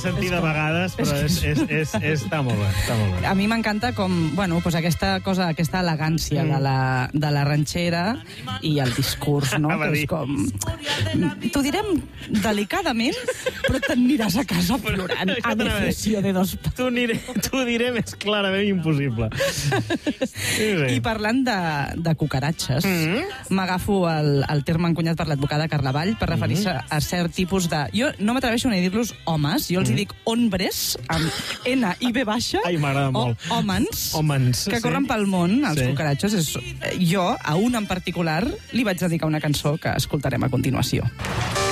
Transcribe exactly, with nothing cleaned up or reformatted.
sentir de vegades, però és, és, és, és, està molt bé, està molt bé. A mi m'encanta com, bueno, pues aquesta cosa, aquesta elegància mm. de, la, de la ranxera i el discurs, no? Que és com... T'ho direm delicadament, però t'aniràs a casa plorant. A defeció de dos... T'ho diré més clarament impossible. I parlant de, de cucaratges, mm. m'agafo el, el terme encunyat per l'advocada Carla Vall per referir-se mm. a cert tipus de... Jo no m'atreveixo a dir-los homes, jo els mm. hi dic hombres, amb N i B baixa, Ai, m'agrada molt. O hòmens, Hòmens, que sí. corren pel món, els sí. cucaratxos. És... Jo, a un en particular, li vaig dedicar una cançó que escoltarem a continuació.